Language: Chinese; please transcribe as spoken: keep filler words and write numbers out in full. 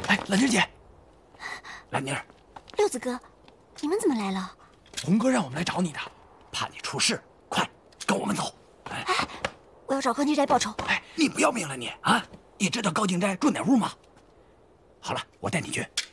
哎，兰妮姐，兰妮儿， 六子哥，你们怎么来了？ 红哥让我们来找你的，怕你出事，快跟我们走。哎， 哎，我要找高金斋报仇。 哎，你不要命了你啊！你知道高金斋住哪屋吗？好了，我带你去。